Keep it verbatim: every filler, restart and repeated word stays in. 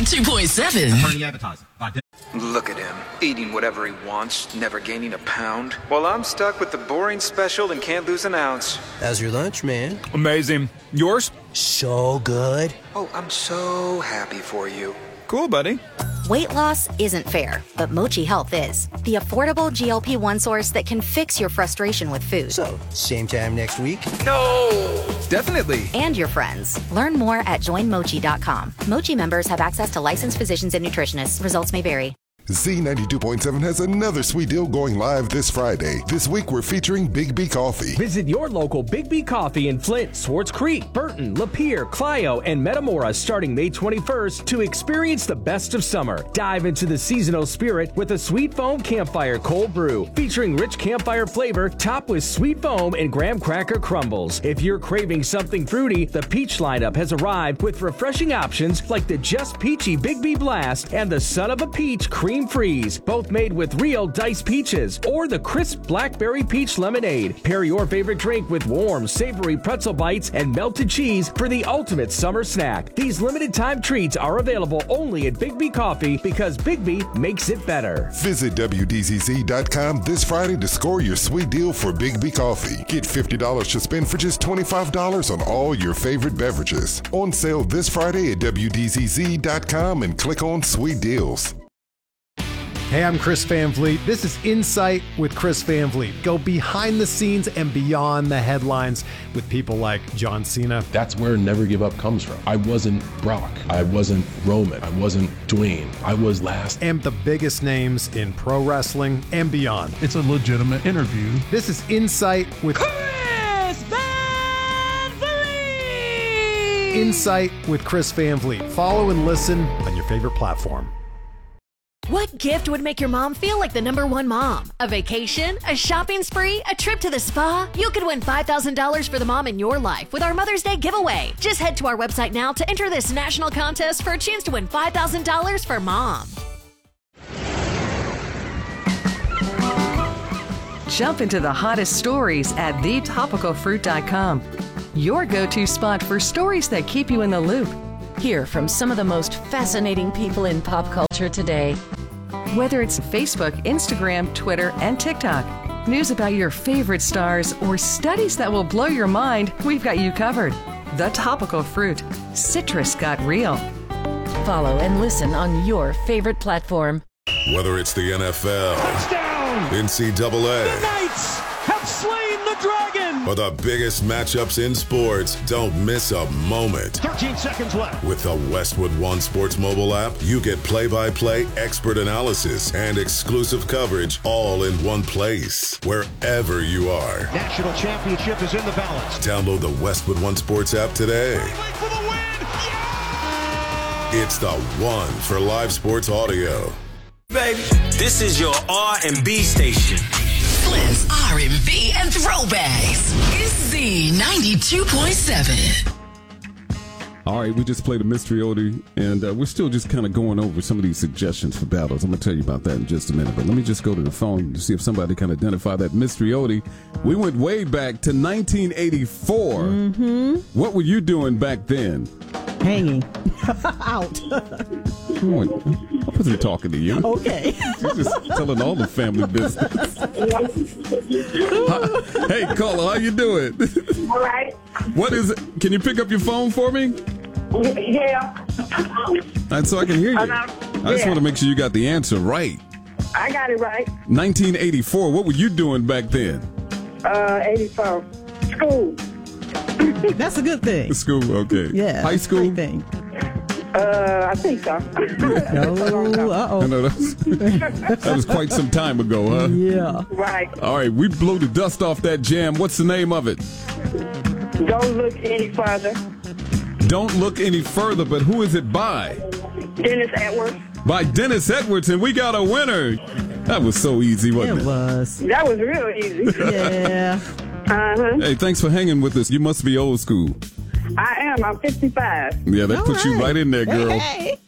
ninety-two point seven. Attorney advertising. Look at him, eating whatever he wants, never gaining a pound. While I'm stuck with the boring special and can't lose an ounce. How's your lunch, man? Amazing. Yours? So good. Oh, I'm so happy for you. Cool, buddy. Weight loss isn't fair, but Mochi Health is. The affordable G L P one source that can fix your frustration with food. So, same time next week? No! Definitely. And your friends. Learn more at join mochi dot com. Mochi members have access to licensed physicians and nutritionists. Results may vary. Z ninety-two point seven has another sweet deal going live this Friday. This week we're featuring Big B Coffee. Visit your local Big B Coffee in Flint, Swartz Creek, Burton, Lapeer, Clio, and Metamora starting May twenty-first to experience the best of summer. Dive into the seasonal spirit with a Sweet Foam Campfire Cold Brew featuring rich campfire flavor topped with sweet foam and graham cracker crumbles. If you're craving something fruity, the peach lineup has arrived with refreshing options like the Just Peachy Big B Blast and the Son of a Peach Cream Freeze, both made with real diced peaches, or the crisp blackberry peach lemonade. Pair your favorite drink with warm, savory pretzel bites and melted cheese for the ultimate summer snack. These limited time treats are available only at Big B Coffee because Big B makes it better. Visit W D Z Z dot com this Friday to score your sweet deal for Big B Coffee. Get fifty dollars to spend for just twenty-five dollars on all your favorite beverages. On sale this Friday at W D Z Z dot com and click on Sweet Deals. Hey, I'm Chris Van Vliet. This is Insight with Chris Van Vliet. Go behind the scenes and beyond the headlines with people like John Cena. That's where Never Give Up comes from. I wasn't Brock. I wasn't Roman. I wasn't Dwayne. I was last. And the biggest names in pro wrestling and beyond. It's a legitimate interview. This is Insight with Chris Van Vliet. Insight with Chris Van Vliet. Follow and listen on your favorite platform. What gift would make your mom feel like the number one mom? A vacation? A shopping spree? A trip to the spa? You could win five thousand dollars for the mom in your life with our Mother's Day giveaway. Just head to our website now to enter this national contest for a chance to win five thousand dollars for mom. Jump into the hottest stories at the topical fruit dot com. Your go-to spot for stories that keep you in the loop. Hear from some of the most fascinating people in pop culture today. Whether it's Facebook, Instagram, Twitter, and TikTok, news about your favorite stars, or studies that will blow your mind, we've got you covered. The Topical Fruit. Citrus got real. Follow and listen on your favorite platform. Whether it's the N F L, touchdown, N C double A, the Knights have slain the dragon, or the biggest matchups in sports, don't miss a moment. thirteen seconds left. With the Westwood One Sports mobile app, you get play-by-play, expert analysis, and exclusive coverage all in one place, wherever you are. National championship is in the balance. Download the Westwood One Sports app today. For the win. Yeah! It's the one for live sports audio. Baby, this is your R and B station. Flint's R and B and throwbacks. It's Z ninety-two point seven. All right, we just played a mystery oldie, and uh, we're still just kind of going over some of these suggestions for battles. I'm going to tell you about that in just a minute, but let me just go to the phone to see if somebody can identify that mystery oldie. We went way back to nineteen eighty-four. Mm-hmm. What were you doing back then? Hanging out. I wasn't talking to you. Okay. You're just telling all the family business. Hi, hey, caller, how you doing? All right. What is it? Can you pick up your phone for me? Yeah. And so I can hear you. Uh, I just yeah. want to make sure you got the answer right. I got it right. nineteen eighty-four. What were you doing back then? Uh, eighty-four. School. That's a good thing. School, okay. Yeah. High school? Great thing. Uh, I think so. Oh, uh-oh. I know that's, that was quite some time ago, huh? Yeah. Right. All right, we blew the dust off that jam. What's the name of it? Don't look any further. Don't Look Any Further, but who is it by? Dennis Edwards. By Dennis Edwards, and we got a winner. That was so easy, wasn't it? It was. That was real easy. Yeah. Uh-huh. Hey, thanks for hanging with us. You must be old school. I am. I'm fifty-five. Yeah, that All puts right. you right in there, girl. Hey.